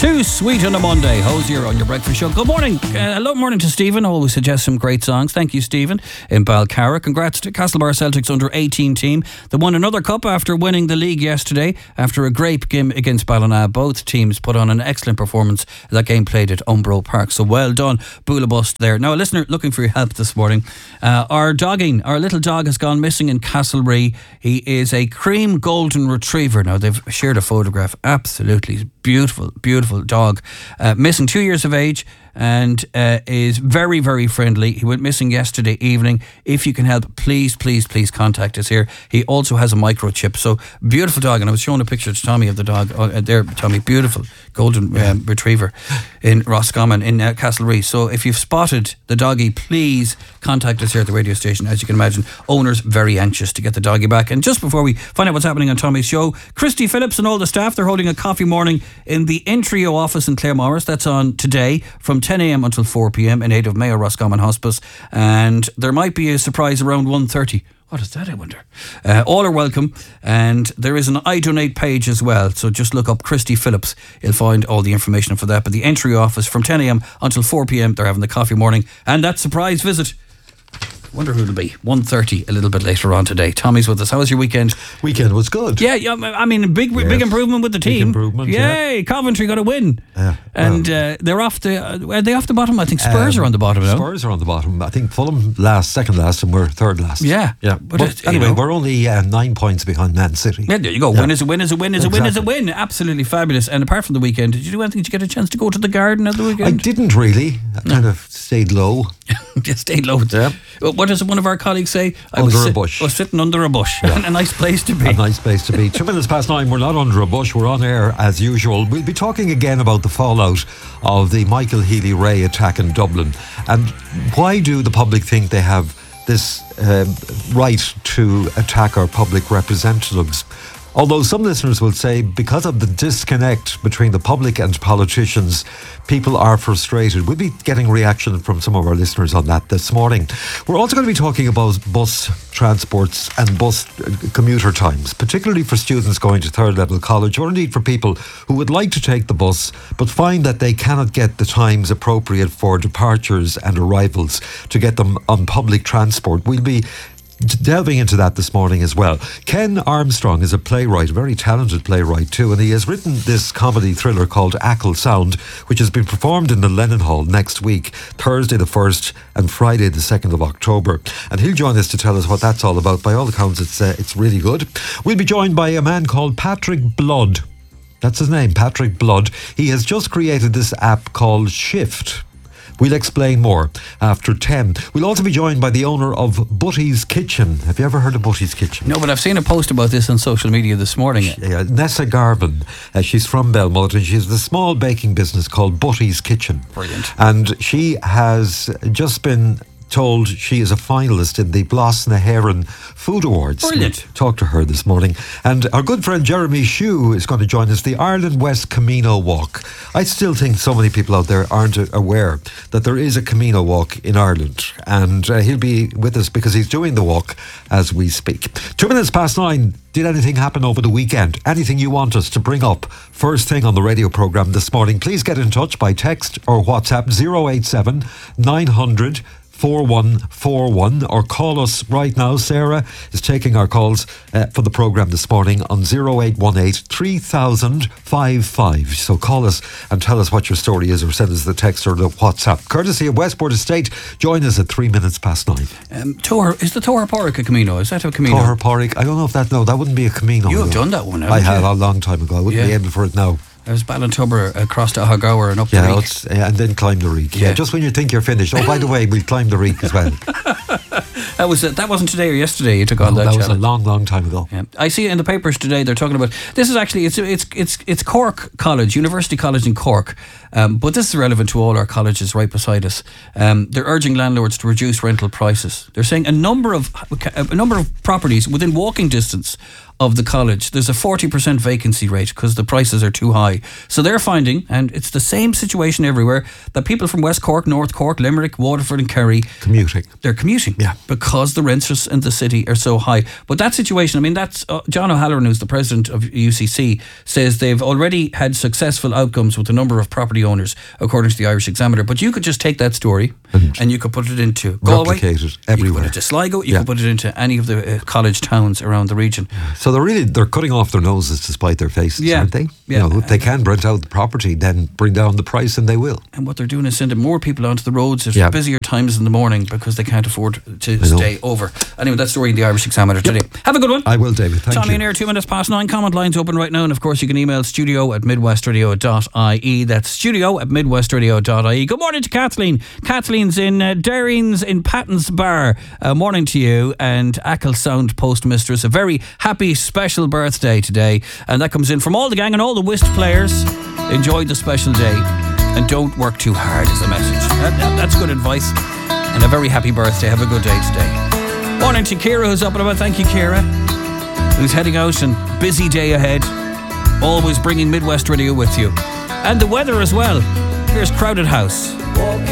Too sweet on a Monday. Hosier on your breakfast show. Good morning. Hello, morning to Stephen. Always suggests some great songs. Thank you, Stephen, in Balcarra. Congrats to Castlebar Celtics under 18 team. They won another cup after winning the league yesterday after a great game against Ballina. Both teams put on an excellent performance. That game played at Umbro Park. So well done, Boolabust there. Now, a listener looking for your help this morning. Our little dog has gone missing in Castlerea. He is a cream golden retriever. Now, they've shared a photograph. Absolutely beautiful, beautiful dog. Missing, 2 years of age, and is very, very friendly. He went missing yesterday evening. If you can help, please contact us here. He also has a microchip. So beautiful dog, and I was showing a picture to Tommy of the dog there. Tommy, beautiful golden retriever in Roscommon in Castlerea. So if you've spotted the doggy, please contact us here at the radio station. As you can imagine, owners very anxious to get the doggy back. And just before we find out what's happening on Tommy's show, Christy Phillips and all the staff, they're holding a coffee morning in the Entrio office in Claremorris. That's on today from 10 a.m. until 4 p.m. in aid of Mayo Roscommon Hospice, and there might be a surprise around 1:30. What is that, I wonder? All are welcome, and there is an I Donate page as well, so just look up Christy Phillips. You'll find all the information for that. But the Entry office from 10 a.m. until 4 p.m. they're having the coffee morning, and that surprise visit, wonder who it'll be. 1:30 a little bit later on today. Tommy's with us. How was your weekend? Weekend was good. Yeah, I mean, big improvement with the team. Big improvement. Yay! Yeah. Coventry got a win. And they're off the. Are they off the bottom? I think Spurs are on the bottom now. Spurs are on the bottom. I think Fulham second last, and we're third last. Yeah. But anyway, we're only 9 points behind Man City. Yeah, there you go. Win is a win is a win is a win is a win. Absolutely fabulous. And apart from the weekend, did you do anything? Did you get a chance to go to the garden at the weekend? I didn't really. I kind of stayed low. Just stayed low. Yeah. What does one of our colleagues say? I was sitting under a bush. Yeah. A nice place to be. A nice place to be. 2 minutes past 9. We're not under a bush. We're on air as usual. We'll be talking again about the fallout of the Michael Healy-Rae attack in Dublin, and why do the public think they have this right to attack our public representatives? Although some listeners will say because of the disconnect between the public and politicians, people are frustrated. We'll be getting reaction from some of our listeners on that this morning. We're also going to be talking about bus transports and bus commuter times, particularly for students going to third level college, or indeed for people who would like to take the bus but find that they cannot get the times appropriate for departures and arrivals to get them on public transport. We'll be delving into that this morning as well. Ken Armstrong is a playwright, a very talented playwright too, and he has written this comedy thriller called Ackle Sound, which has been performed in the Lennon Hall next week, Thursday the 1st and Friday the 2nd of October. And he'll join us to tell us what that's all about. By all accounts, it's really good. We'll be joined by a man called Patrick Blood. That's his name, Patrick Blood. He has just created this app called Shift. We'll explain more after 10. We'll also be joined by the owner of Butty's Kitchen. Have you ever heard of Butty's Kitchen? No, but I've seen a post about this on social media this morning. Nessa Garvin. She's from Belmullet, and she has a small baking business called Butty's Kitchen. Brilliant. And she has just been told she is a finalist in the Blas na HÉireann Food Awards. Brilliant. We'll talk to her this morning. And our good friend Jeremy Shue is going to join us, the Ireland West Camino Walk. I still think so many people out there aren't aware that there is a Camino Walk in Ireland. And he'll be with us because he's doing the walk as we speak. 2 minutes past 9. Did anything happen over the weekend? Anything you want us to bring up first thing on the radio programme this morning? Please get in touch by text or WhatsApp 087 900 4141, or call us right now. Sarah is taking our calls for the programme this morning on 0818 3000 55. So call us and tell us what your story is, or send us the text or the WhatsApp. Courtesy of Westport Estate. Join us at 3 minutes past 9. Is the Torre Porrick a Camino? Is that a Camino? Torre Porrick, I don't know if that wouldn't be a Camino. You have done that one, haven't I have, a long time ago. I wouldn't be able for it now. There's Ballintubber across to Hagower and up the Reek. And then climb the Reek. Yeah, just when you think you're finished. Oh, by the way, we'll climb the Reek as well. That wasn't today or yesterday you took on that challenge. That was a long time ago. Yeah. I see it in the papers today. They're talking about this. Is actually it's Cork College, University College in Cork, but this is relevant to all our colleges right beside us. They're urging landlords to reduce rental prices. They're saying a number of properties within walking distance of the college, there's a 40% vacancy rate because the prices are too high. So they're finding, and it's the same situation everywhere, that people from West Cork, North Cork, Limerick, Waterford and Kerry, they're commuting because the rents in the city are so high. But that situation, I mean, that's John O'Halloran, who's the president of UCC, says they've already had successful outcomes with a number of property owners, according to the Irish Examiner. But you could just take that story and you could put it into Galway, replicate it everywhere. You could put it to Sligo, you could put it into any of the college towns around the region. So they're cutting off their noses to spite their faces, aren't they? Yeah. If they can rent out the property, then bring down the price, and they will. And what they're doing is sending more people onto the roads at busier times in the morning because they can't afford to stay over. Anyway, that story in the Irish Examiner today. Have a good one. I will, David. Thank you. Tommy and Air, 2 minutes past 9. Comment lines open right now. And of course, you can email studio@midwestradio.ie. That's studio@midwestradio.ie. Good morning to Kathleen. Kathleen's in Darreen's in Patton's Bar. Morning to you and Ackle Sound Postmistress. A very happy, special birthday today. And that comes in from all the gang and all the whist players. Enjoy the special day and don't work too hard is the message. That's good advice. And a very happy birthday. Have a good day today. Morning to Ciara, who's up and about. Thank you, Ciara. Who's heading out and busy day ahead. Always bringing Midwest Radio with you. And the weather as well. Here's Crowded House.